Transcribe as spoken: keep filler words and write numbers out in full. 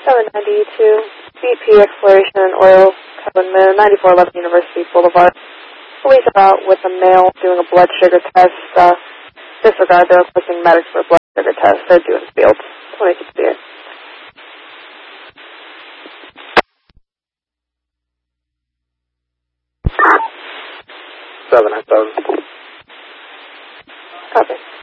seven ninety-two, B P Exploration and Oil, Covenant, ninety-four eleven University Boulevard. Police are out with a male doing a blood sugar test. Uh, disregard, they're requesting medics for a blood sugar test. They're doing field. twenty-six B. seven nine seven. Copy.